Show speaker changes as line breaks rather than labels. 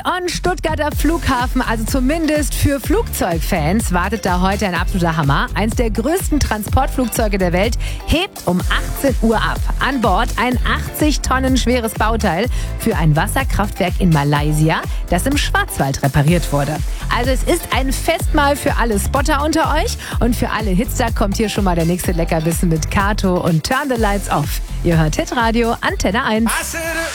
on Stuttgarter Flughafen, also zumindest für Flugzeugfans, wartet da heute ein absoluter Hammer. Eins der größten Transportflugzeuge der Welt hebt um 18 Uhr ab. An Bord ein 80 Tonnen schweres Bauteil für ein Wasserkraftwerk in Malaysia, das im Schwarzwald repariert wurde. Also es ist ein Festmahl für alle Spotter unter euch und für alle Hitster kommt hier schon mal der nächste Leckerbissen mit Kato und Turn the Lights Off. Ihr hört Hitradio Antenne 1.